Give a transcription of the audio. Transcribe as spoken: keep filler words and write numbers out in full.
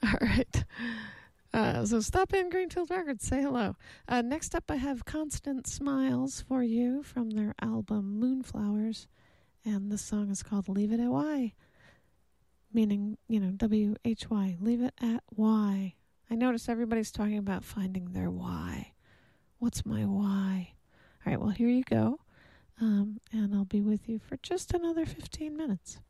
All right. Uh, so stop in Greenfield Records. Say hello. Uh, next up, I have Constant Smiles for you from their album Moonflowers. And this song is called Leave It at Y. Meaning, you know, W H Y. Leave it at Y. I notice everybody's talking about finding their why. What's my why? All right, well, here you go. Um, and I'll be with you for just another fifteen minutes.